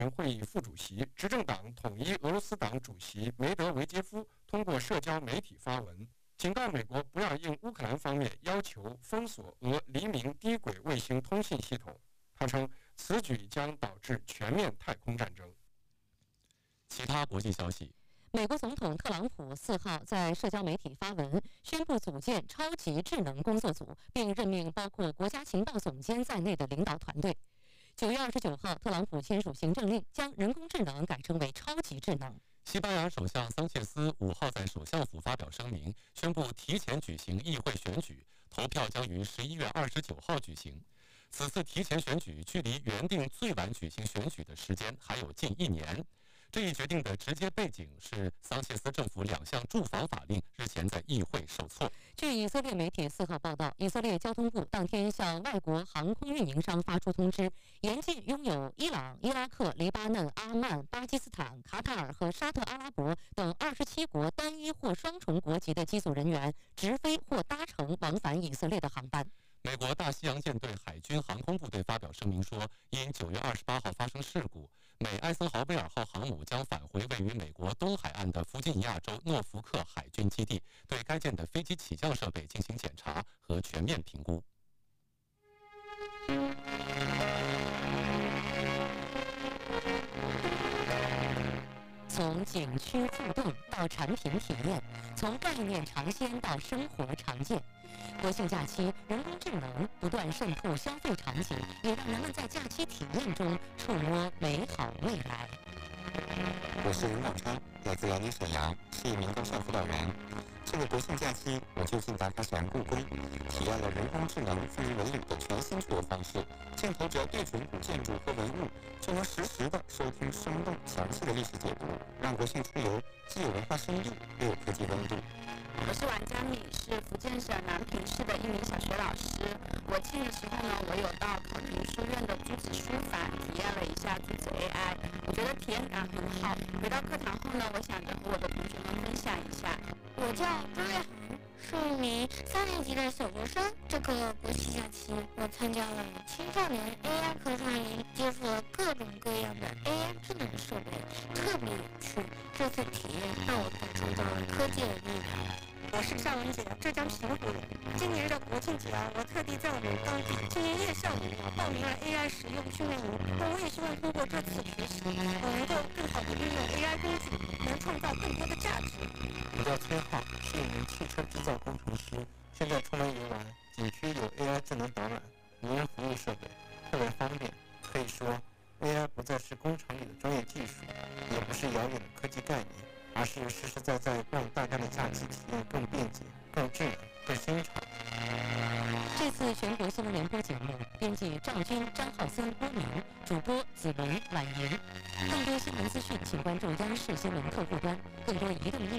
会议副主席、执政党统一俄罗斯党主席梅德韦杰夫通过社交媒体发文，警告美国不要应乌克兰方面要求封锁俄黎明低轨卫星通信系统。他称，此举将导致全面太空战争。 其他国际消息。 美国总统特朗普4号在社交媒体发文，宣布组建超级智能工作组，并任命包括国家情报总监在内的领导团队。9月29号，特朗普签署行政令，将人工智能改称为超级智能。 西班牙首相桑切斯5号在首相府发表声明，宣布提前举行议会选举，投票将于11月29号举行。此次提前选举距离原定最晚举行选举的时间还有近1年。这一决定的直接背景是桑切斯政府2项住房法令日前在议会受挫。 据以色列媒体4号报道，以色列交通部当天向外国航空运营商发出通知，严禁拥有伊朗、伊拉克、黎巴嫩、阿曼、巴基斯坦、卡塔尔和沙特阿拉伯等27国单一或双重国籍的机组人员直飞或搭乘往返以色列的航班。 美国大西洋舰队海军航空部队发表声明说，因9月28号发生事故，美艾森豪威尔号航母将返回位于美国东海岸的弗吉尼亚州诺福克海军基地，对该舰的飞机起降设备进行检查和全面评估。 从景区互动到产品体验，从概念尝鲜到生活常见。国庆假期，人工智能不断渗透消费场景，也让人们在假期体验中触摸美好未来。 我是吴永昌，来自辽宁沈阳，是一名高校辅导员。这个国庆假期，我就近打卡沈阳故宫，体验了人工智能赋予文旅的全新触摸方式。镜头只要对准古建筑和文物，就能实时的收听生动详细的历史解读，让国庆出游既有文化深度，又有科技温度。 我是王佳敏，是福建省南平市的一名小学老师。国庆的时候呢，我有到考评书院的朱子书房体验了一下朱子 AI， 我觉得体验感很好。回到课堂后呢，我想着和我的同学们分享一下。 我叫张月涵，是一名3年级的小学生。这个国庆假期，我参加了青少年 AI 科创营，接触了各种各样的 AI 智能设备，特别有趣。这次体验让我感受到了科技的力量。 我是邵文姐，浙江平湖人。今年的国庆节我特地在我们当地青年夜校里报名了 AI 使用训练营。我也希望通过这次学习，我能够更好的运用 AI 工具，能创造更多的价值。 我叫崔浩，是一名汽车制造工程师。现在出门游玩，景区有 AI 智能导览、无人服务设备，特别方便。可以说 ，AI 不再是工厂里的专业技术，也不是遥远的科技概念。而是实实在在让大家的假期体验更便捷、更智能、更新潮。 这次全国新闻联播节目，编辑赵军、张浩森、郭明，主播子文、婉莹。更多新闻资讯，请关注央视新闻客户端。更多移动音。